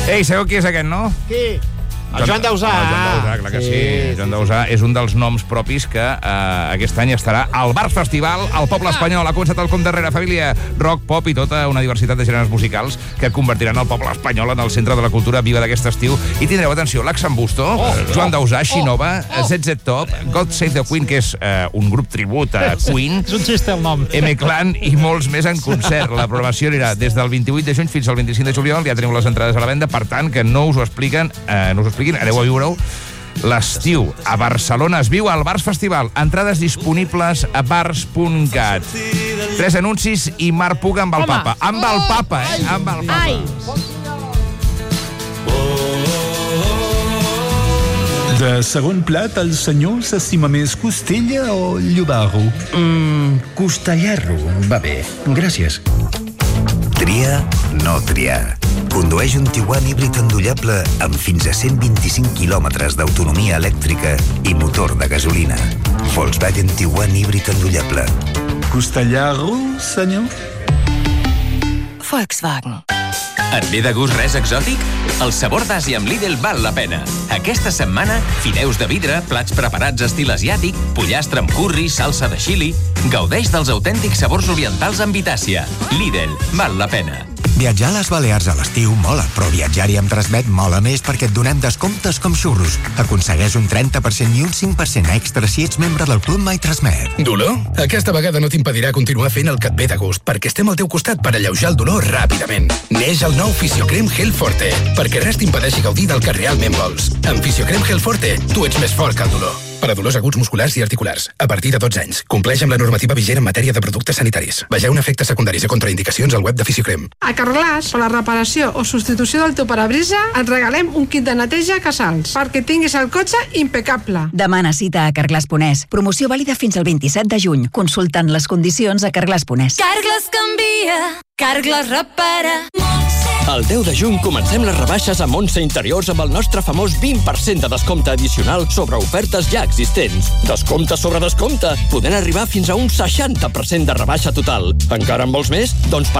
Ei, sabeu qui és aquest, no? Qui? El Joan Dausà. El Joan Dausà, clar que sí. Joan Dausà és un dels noms propis que aquest any estarà al Bar Festival al Poble Espanyol. Ha començat el compte darrere família, rock, pop i tota una diversitat de gèneres musicals que convertiran el Poble Espanyol en el centre de la cultura viva d'aquest estiu. I tindreu, atenció, l'Axambusto, Joan Dausà, Xinova, ZZ Top, God Save the Queen, que és un grup tribut a Queen, és un xiste el nom, M-Clan i molts més en concert. La programació anirà des del 28 de juny fins al 25 de juliol. Ja teniu les entrades a la venda, per tant, que no us ho expliquen, aneu a viure-ho. L'estiu a Barcelona es viu al Bars Festival. Entrades disponibles a bars.cat. 3 anuncis i Marc Puga amb el Papa. Amb el Papa, Amb el Papa. De segon plat, el senyor s'estima més costella o llobarro? Costellarro, va bé. Gràcies. Triar, no triar. Condueix un Tiguan híbrid endollable amb fins a 125 quilòmetres d'autonomia elèctrica i motor de gasolina. Volkswagen Tiguan híbrid endollable. Costellarro, senyor? Volkswagen. Et ve de gust res exòtic? El sabor d'Àsia amb Lidl val la pena. Aquesta setmana, fideus de vidre, plats preparats estil asiàtic, pollastre amb curri, salsa de xili... Gaudeix dels autèntics sabors orientals amb Vitàcia. Lidl, val la pena. Viatjar a les Balears a l'estiu mola, però viatjar-hi amb Transmet mola més perquè et donem descomptes com xurros. Aconsegueix un 30% i un 5% extra si ets membre del Club My Transmet. Dolor? Aquesta vegada no t'impedirà continuar fent el que et ve de gust, perquè estem al teu costat per alleujar el dolor ràpidament. Neix el nou Fisiocrem Gel Forte, perquè res t'impedeixi gaudir del que realment vols. Amb Fisiocrem Gel Forte, tu ets més fort que el dolor. Per a dolors aguts musculars i articulars, a partir de 12 anys. Compleix amb la normativa vigent en matèria de productes sanitaris. Vegeu efectes secundaris i contraindicacions al web de Fisiocrem. A Carglass, per la reparació o substitució del teu parabrisa, et regalem un kit de neteja Casals, perquè tinguis el cotxe impecable. Demana cita a Carglass.es. Promoció vàlida fins al 27 de juny. Consultant les condicions a Carglass.es. Carglass canvia, Carglass repara. El 10 de juny comencem les rebaixes a Montse Interiors amb el nostre famós 20% de descompte addicional sobre ofertes ja existents. Descompte sobre descompte, podent arribar fins a un 60% de rebaixa total. Encara en vols més? Doncs